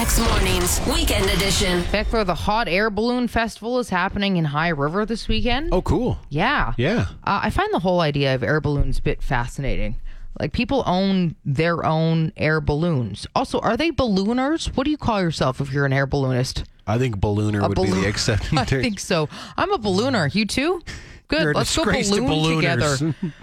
X Mornings, Weekend Edition. Beckler, the Hot Air Balloon Festival is happening in High River this weekend. Oh, cool. Yeah. Yeah. I find the whole idea of air balloons a bit fascinating. Like, people own their own air balloons. Also, are they ballooners? What do you call yourself if you're an air balloonist? I think ballooner would be the accepted I term. think so. I'm a ballooner. You too? Good. You're a Let's go disgrace to balloon ballooners. together.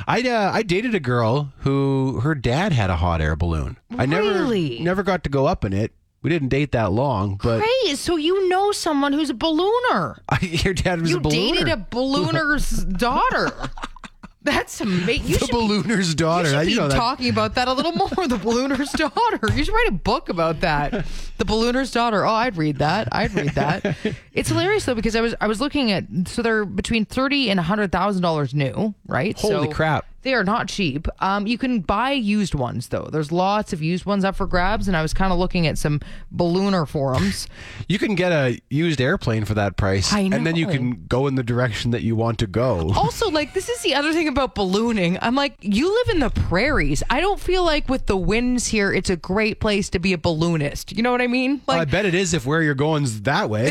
I dated a girl who her dad had a hot air balloon. Really? I never got to go up in it. We didn't date that long, but Great. So you know someone who's a ballooner. your dad was a ballooner. You dated a ballooner's daughter. That's amazing. The ballooner's daughter. You should be know that. talking about that a little more. The ballooner's daughter. You should write a book about that. The ballooner's daughter. Oh, I'd read that. It's hilarious though, because I was looking at, so they're between $30,000 and $100,000 new, right? Holy crap. They are not cheap. You can buy used ones though. There's lots of used ones up for grabs, and I was kind of looking at some ballooner forums. You can get a used airplane for that price, I and then you know. can go in the direction that you want to go. Also, like, this is the other thing about ballooning. I'm like, you live in the prairies. I don't feel like with the winds here, it's a great place to be a balloonist. You know what I mean? I Like, bet it is if where you're going's that way.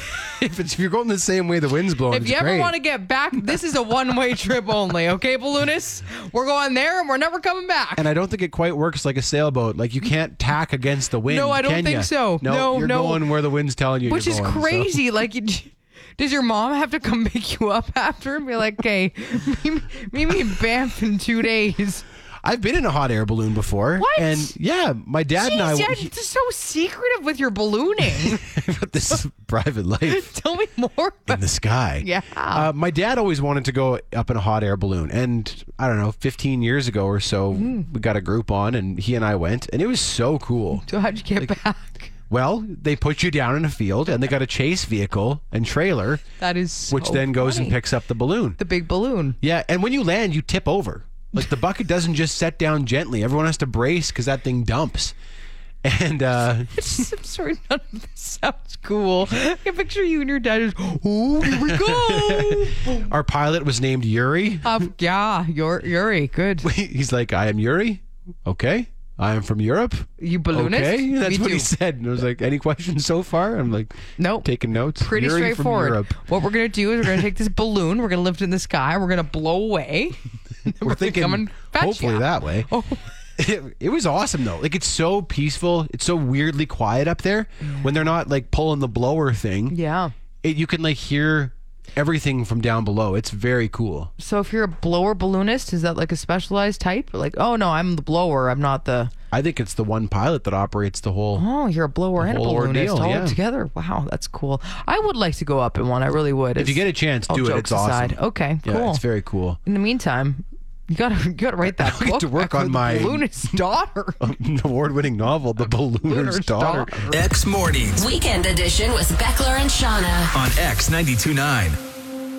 if you're going the same way the wind's blowing, if you it's ever great. want to get back, this is a one-way trip only. Okay, balloonists? We're going there and we're never coming back. And I don't think it quite works like a sailboat. Like, you can't tack against the wind. No, I don't can think ya? so. No, you're no. going where the wind's telling you. Which you're is going, so. crazy. Like, does your mom have to come pick you up after and be like, okay, meet me in Banff in 2 days? I've been in a hot air balloon before. What? And yeah, my dad and I. Jeez, you're just so secretive with your ballooning. This is private life Tell me more. in the sky. Yeah. My dad always wanted to go up in a hot air balloon, and I don't know, 15 years ago or so, we got a group on, and he and I went, and it was so cool. So how'd you get back? Well, they put you down in a field, and they got a chase vehicle and trailer, That is so which then goes and funny. picks up the balloon. The big balloon. Yeah, and when you land, you tip over. Like, the bucket doesn't just set down gently. Everyone has to brace because that thing dumps. And I'm sorry, none of this sounds cool. I can picture you and your dad just, oh, here we go. our pilot was named Yuri. Yeah, Yuri, good. He's like, I am Yuri. Okay. I am from Europe. You balloonist? Okay. That's Me what he too. said. And I was like, any questions so far? I'm like, Nope. taking notes. Pretty Yuri from straightforward. Europe. What we're going to do is we're going to take this balloon, we're going to lift it in the sky, we're going to blow away. We're thinking, come and fetch hopefully ya. that way. Oh. It was awesome though. Like, it's so peaceful. It's so weirdly quiet up there when they're not like pulling the blower thing. Yeah. You can like hear everything from down below. It's very cool. So if you're a blower balloonist, is that like a specialized type? Like, oh no, I'm the blower, I'm not the... I think it's the one pilot that operates the whole. Oh, you're a blower and a whole balloonist ordeal, all yeah. together. Wow, that's cool. I would like to go up in one. I really would. If you get a chance, all do it. jokes It's aside. awesome. Okay, cool. Yeah, it's very cool. In the meantime, you gotta write that I'll get book. to work back on with my- The Balloonist's Daughter. An award-winning novel, The Ballooner's Daughter. X Mornings, Weekend Edition with Beckler and Shauna on X 92.9.